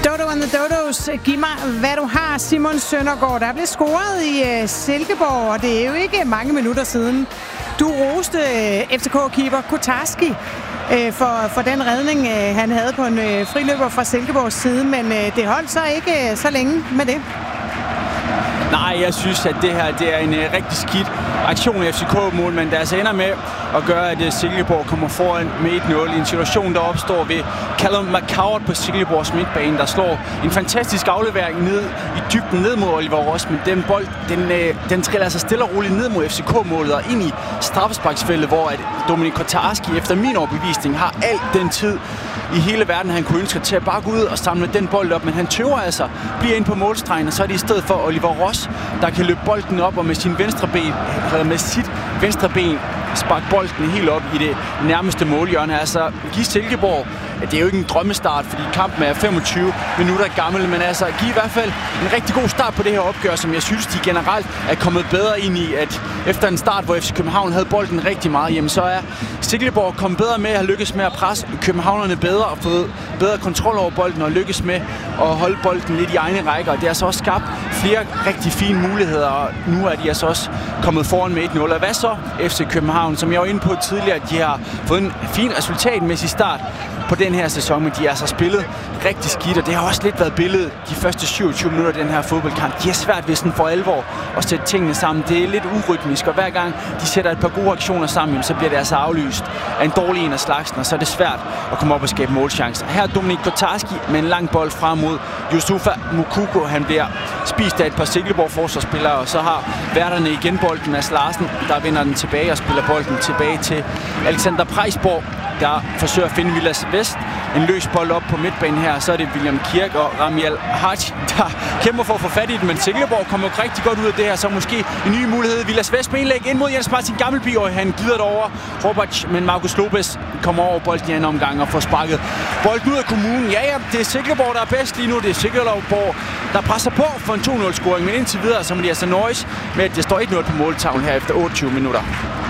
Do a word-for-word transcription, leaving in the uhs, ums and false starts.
Dodo and the Dodos, giv mig, hvad du har, Simon Søndergaard. Der blev scoret i uh, Silkeborg, og det er jo ikke mange minutter siden. Du roste uh, F C K-keeper Kotarski uh, for, for den redning, uh, han havde på en uh, friløber fra Silkeborgs side, men uh, det holdt så ikke uh, så længe med det. Nej, jeg synes, at det her det er en uh, rigtig skidt aktion i F C K-målmanden, der altså ender med at gøre, at uh, Silkeborg kommer foran med et nul i en situation, der opstår ved Callum McCoward på Silkeborgs midtbane, der slår en fantastisk aflevering ned i dybden ned mod Oliver Ross, men den bold, den, uh, den triller altså stille og roligt ned mod F C K-målet og ind i straffesparksfeltet, hvor at Dominik Kotarski efter min overbevisning har alt den tid i hele verden, han kunne ønske til at bare gå ud og samle den bold op, men han tøver altså, bliver ind på målstregen, og så er det i stedet for Oliver Ross, der kan løbe bolden op og med sin venstre ben, eller med sit venstre ben sparke bolden helt op i det nærmeste målhjørne. Altså, give Silkeborg, det er jo ikke en drømmestart, fordi kampen er femogtyve minutter gammel, men altså, give i hvert fald en rigtig god start på det her opgør, som jeg synes, de generelt er kommet bedre ind i, at efter en start, hvor F C København havde bolden rigtig meget, jamen så er Silkeborg kommet bedre med at have lykkes med at presse københavnerne bedre og fået bedre kontrol over bolden og lykkes med at holde bolden lidt i egne rækker, og det har så også skabt flere rigtig fine muligheder, og nu er de altså også kommet foran med et nul. Og hvad så F C København, som jeg var inde på tidligere, de har fået en fin resultatmæssig start på den her sæson, men de har altså spillet rigtig skidt, og det har også lidt været billedet de første syvogtyve minutter af den her fodboldkamp. De har svært ved sådan for alvor at sætte tingene sammen. Det er lidt urytmisk, og hver gang de sætter et par gode aktioner sammen, så bliver det altså aflyst af en dårlig en af slagsen, og så er det svært at komme op og skabe målchancer. Her er Dominik Kotarski med en lang bold frem mod Yusufa Moukoko. Han bliver spist af et par Silkeborg forsvarsspillere, og så har værterne igen bolden. Mads Larsen, der vinder den tilbage og spiller bolden tilbage til Alexander Preisborg, der forsøger at finde Vilas Vest. En løs bold op på midtbanen her, så er det William Kirk og Ramiel Haj, der kæmper for at få fat i den, men Silkeborg kommer rigtig godt ud af det her, så måske en ny mulighed. Vilas Vest med indlæg ind mod Jens Martin Gammelby, og han glider over Robac, men Marcus Lopez kommer over bolden i anden omgang og får sparket bolden ud af kommunen. Ja, ja, det er Silkeborg, der er bedst lige nu. Det er Silkeborg, der presser på for en to nul-scoring, men indtil videre, så må de altså nøjes med, at det står et nul på måltavlen her efter otteogtyve minutter.